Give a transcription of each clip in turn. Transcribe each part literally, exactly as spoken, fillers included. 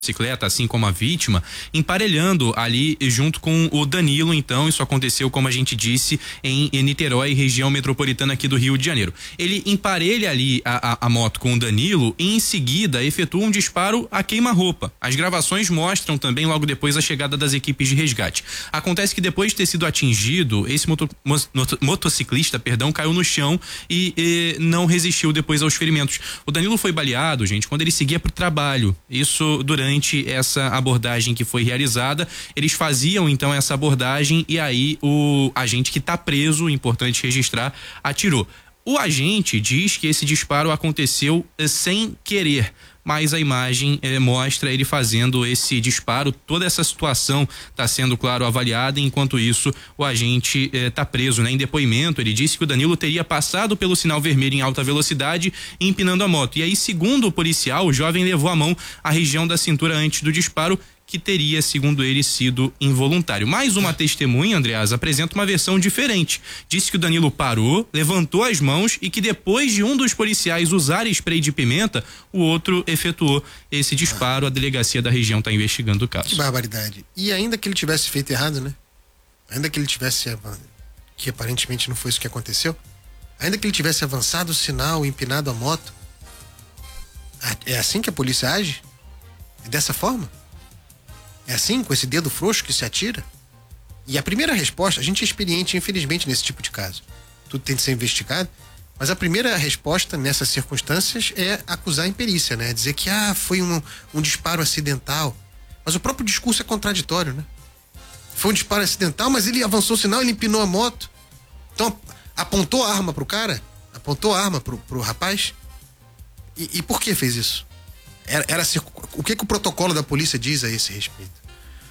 bicicleta, assim como a vítima, emparelhando ali junto com o Danilo. Então isso aconteceu, como a gente disse, em Niterói, região metropolitana aqui do Rio de Janeiro. Ele emparelha ali a, a, a moto com o Danilo e em seguida efetua um disparo a queima-roupa. As gravações mostram também logo depois a chegada das equipes de resgate. Acontece que depois de ter sido atingido, esse moto, moto, motociclista, perdão, caiu no chão e, e não resistiu depois aos ferimentos. O Danilo foi baleado, gente, quando ele seguia para o trabalho. Isso durante essa abordagem que foi realizada. Eles faziam então essa abordagem e aí o agente que está preso, importante registrar, atirou. O agente diz que esse disparo aconteceu eh, sem querer, mas a imagem eh, mostra ele fazendo esse disparo. Toda essa situação está sendo, claro, avaliada. Enquanto isso, o agente está eh, preso, né? Em depoimento, ele disse que o Danilo teria passado pelo sinal vermelho em alta velocidade, empinando a moto. E aí, segundo o policial, o jovem levou a mão à região da cintura antes do disparo, que teria, segundo ele, sido involuntário. Mais uma testemunha, Andreas, apresenta uma versão diferente. Disse que o Danilo parou, levantou as mãos e que depois de um dos policiais usar spray de pimenta, o outro efetuou esse disparo. A delegacia da região está investigando o caso. Que barbaridade. E ainda que ele tivesse feito errado, né? Ainda que ele tivesse, que aparentemente não foi isso que aconteceu, ainda que ele tivesse avançado o sinal, empinado a moto, é assim que a polícia age? É dessa forma? É assim, com esse dedo frouxo que se atira? E a primeira resposta, a gente é experiente, infelizmente, nesse tipo de caso. Tudo tem de ser investigado, mas a primeira resposta nessas circunstâncias é acusar a imperícia, né? Dizer que, ah, foi um, um disparo acidental. Mas o próprio discurso é contraditório, né? Foi um disparo acidental, mas ele avançou o sinal, ele empinou a moto. Então, apontou a arma pro cara? Apontou a arma pro, pro rapaz? E, e por que fez isso? Era, era, o que, que o protocolo da polícia diz a esse respeito?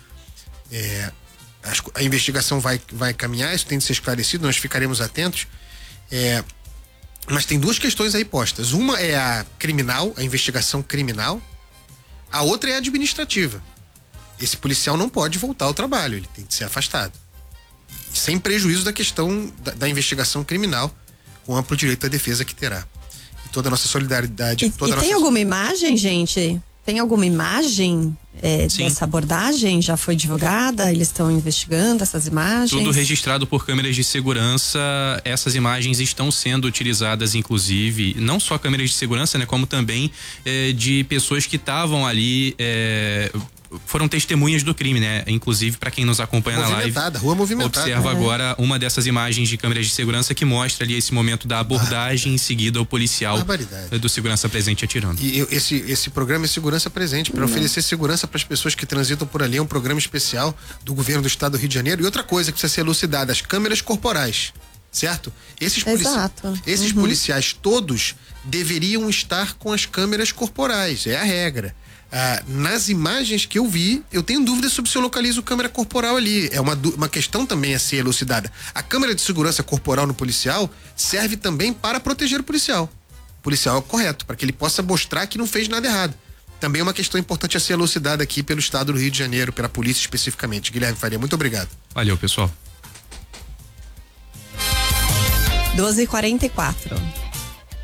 É, a, a investigação vai, vai caminhar, isso tem de ser esclarecido, nós ficaremos atentos. É, mas tem duas questões aí postas. Uma é a criminal, a investigação criminal. A outra é a administrativa. Esse policial não pode voltar ao trabalho, ele tem de ser afastado. Sem prejuízo da questão da, da investigação criminal, com amplo direito à defesa que terá. Toda a nossa solidariedade. E, toda e a nossa... tem alguma imagem, gente? Tem alguma imagem é, dessa abordagem? Já foi divulgada? Eles estão investigando essas imagens? Tudo registrado por câmeras de segurança. Essas imagens estão sendo utilizadas, inclusive, não só câmeras de segurança, né, como também é, de pessoas que estavam ali. É, foram testemunhas do crime, né? Inclusive, para quem nos acompanha na live, rua movimentada. Observa é. agora uma dessas imagens de câmeras de segurança que mostra ali esse momento da abordagem, ah, em seguida o policial do segurança presente atirando. E eu, esse, esse programa é segurança presente, para oferecer segurança para as pessoas que transitam por ali. É um programa especial do governo do estado do Rio de Janeiro. E outra coisa que precisa ser elucidada, as câmeras corporais, certo? Esses, polici Exato. esses uhum. policiais todos deveriam estar com as câmeras corporais, é a regra. Ah, nas imagens que eu vi, eu tenho dúvidas sobre se eu localizo câmera corporal ali. É uma, uma questão também a ser elucidada. A câmera de segurança corporal no policial serve também para proteger o policial. O policial é o correto, para que ele possa mostrar que não fez nada errado. Também é uma questão importante a ser elucidada aqui pelo estado do Rio de Janeiro, pela polícia especificamente. Guilherme Faria, muito obrigado. Valeu, pessoal. doze e quarenta e quatro.